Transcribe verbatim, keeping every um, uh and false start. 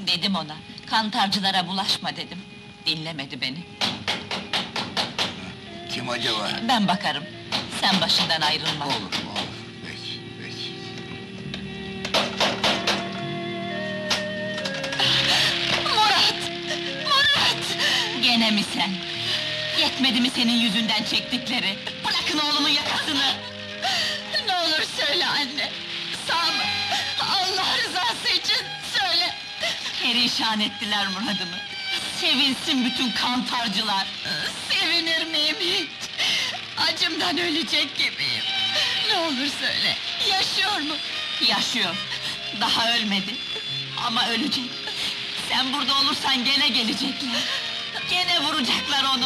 Dedim ona, kantarcılara bulaşma dedim. Dinlemedi beni. Kim acaba? Ben bakarım. Sen başından ayrılma. Olur, olur. Peki, peki. Murat! Murat! Gene mi sen? Yetmedi mi senin yüzünden çektikleri? Bırakın oğlumun yakasını! Ne olur söyle anne! Sağ mı? Allah rızası için söyle! Perişan ettiler Murad'ımı! Sevinsin bütün kantarcılar! Sevinir miyim hiç? Acımdan ölecek gibiyim! Ne olur söyle, yaşıyor mu? Yaşıyor, daha ölmedi! Ama ölecek! Sen burada olursan gene gelecekler! Gene vuracaklar onu!